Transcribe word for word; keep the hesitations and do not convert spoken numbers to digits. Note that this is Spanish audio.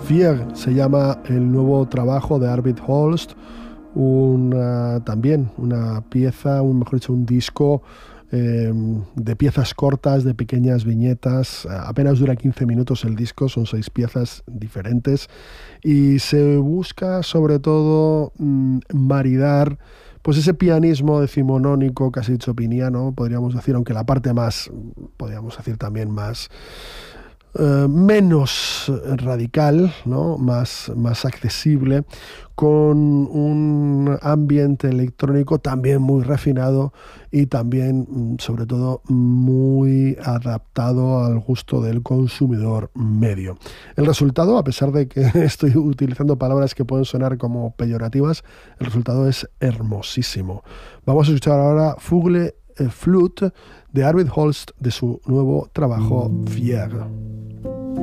Fier se llama el nuevo trabajo de Arvid Holst, una, también una pieza, un, mejor dicho, un disco eh, de piezas cortas, de pequeñas viñetas. Apenas dura quince minutos el disco, son seis piezas diferentes y se busca sobre todo mmm, maridar pues ese pianismo decimonónico, casi chopiniano, podríamos decir, aunque la parte más, podríamos decir también más Uh, menos radical, ¿no? más, más accesible, con un ambiente electrónico también muy refinado y también, sobre todo, muy adaptado al gusto del consumidor medio. El resultado, a pesar de que estoy utilizando palabras que pueden sonar como peyorativas, el resultado es hermosísimo. Vamos a escuchar ahora Fugle Flute de Arvid Holst de su nuevo trabajo Fier.